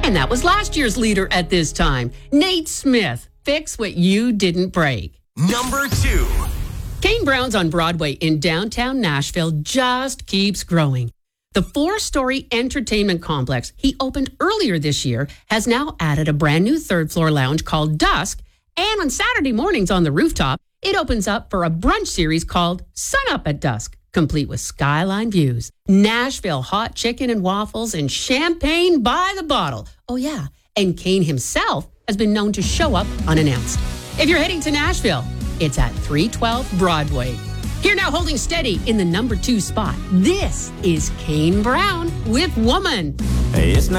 And that was last year's leader at this time, Nate Smith. Fix what you didn't break. Number 2. Kane Brown's on Broadway in downtown Nashville just keeps growing. The 4-story entertainment complex he opened earlier this year has now added a brand new third-floor lounge called Dusk. And on Saturday mornings on the rooftop, it opens up for a brunch series called Sun Up at Dusk, complete with skyline views, Nashville hot chicken and waffles, and champagne by the bottle. Oh, yeah. And Kane himself has been known to show up unannounced. If you're heading to Nashville, it's at 312 Broadway. Here now, holding steady in the number 2 spot, this is Kane Brown with Woman. Hey, it's not